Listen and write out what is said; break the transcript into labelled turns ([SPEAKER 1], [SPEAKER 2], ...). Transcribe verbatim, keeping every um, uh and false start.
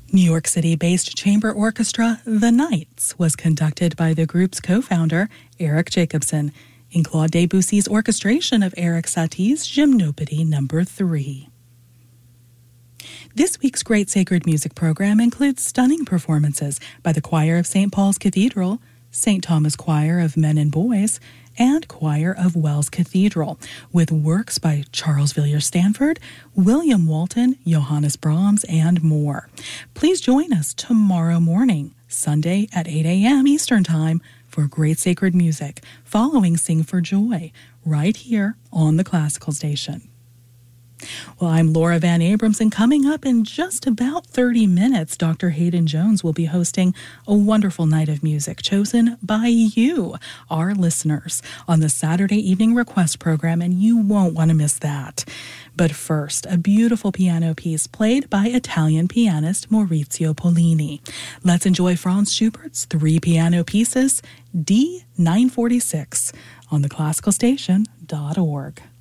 [SPEAKER 1] New York City-based chamber orchestra The Knights was conducted by the group's co-founder, Eric Jacobson, in Claude Debussy's orchestration of Erik Satie's Gymnopédie Number three. This week's Great Sacred Music program includes stunning performances by the Choir of Saint Paul's Cathedral, Saint Thomas Choir of Men and Boys, and Choir of Wells Cathedral, with works by Charles Villiers Stanford, William Walton, Johannes Brahms, and more. Please join us tomorrow morning, Sunday at eight a.m. Eastern Time, for Great Sacred Music, following Sing for Joy, right here on the Classical Station. Well, I'm Laura Van Abrams, and coming up in just about thirty minutes, Doctor Hayden Jones will be hosting a wonderful night of music chosen by you, our listeners, on the Saturday Evening Request program, and you won't want to miss that. But first, a beautiful piano piece played by Italian pianist Maurizio Pollini. Let's enjoy Franz Schubert's three piano pieces, D nine forty-six, on the classical station dot org.